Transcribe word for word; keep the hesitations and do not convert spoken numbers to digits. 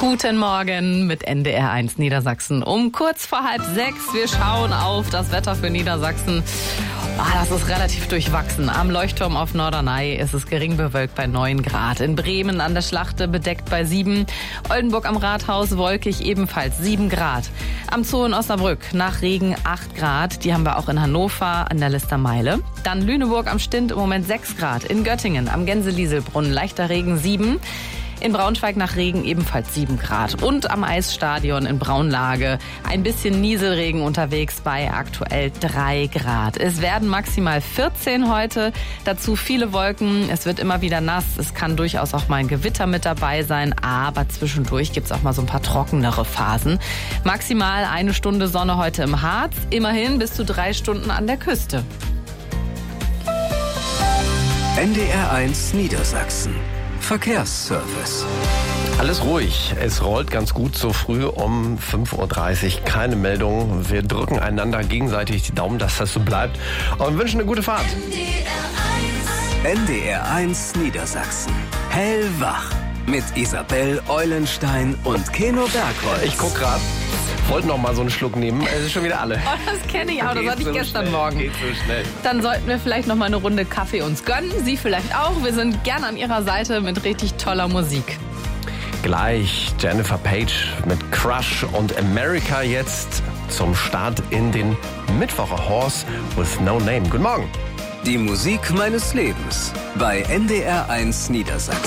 Guten Morgen mit N D R eins Niedersachsen um kurz vor halb sechs. Wir schauen auf das Wetter für Niedersachsen. Ah, das ist relativ durchwachsen. Am Leuchtturm auf Norderney ist es gering bewölkt bei neun Grad. In Bremen an der Schlachte bedeckt bei sieben. Oldenburg am Rathaus wolkig ebenfalls sieben Grad. Am Zoo in Osnabrück nach Regen acht Grad. Die haben wir auch in Hannover an der Listermeile. Dann Lüneburg am Stint im Moment sechs Grad. In Göttingen am Gänselieselbrunnen leichter Regen sieben. In Braunschweig nach Regen ebenfalls sieben Grad. Und am Eisstadion in Braunlage ein bisschen Nieselregen unterwegs bei aktuell drei Grad. Es werden maximal vierzehn heute. Dazu viele Wolken. Es wird immer wieder nass. Es kann durchaus auch mal ein Gewitter mit dabei sein. Aber zwischendurch gibt's auch mal so ein paar trockenere Phasen. Maximal eine Stunde Sonne heute im Harz. Immerhin bis zu drei Stunden an der Küste. N D R eins Niedersachsen. Verkehrsservice. Alles ruhig. Es rollt ganz gut so früh um fünf Uhr dreißig. Keine Meldung. Wir drücken einander gegenseitig die Daumen, dass das so bleibt. Und wünschen eine gute Fahrt. N D R eins Niedersachsen. Hellwach. Mit Isabel Eulenstein und Keno Bergholz. Ich guck grad. Wollte noch mal so einen Schluck nehmen. Es ist schon wieder alle. Oh, das kenne ich auch. Das hatte ich so gestern schnell. Morgen. Geht so schnell. Dann sollten wir vielleicht noch mal eine Runde Kaffee uns gönnen. Sie vielleicht auch. Wir sind gern an Ihrer Seite mit richtig toller Musik. Gleich Jennifer Page mit Crush und America jetzt zum Start in den Mittwoch. A Horse with No Name. Guten Morgen. Die Musik meines Lebens bei N D R eins Niedersachsen.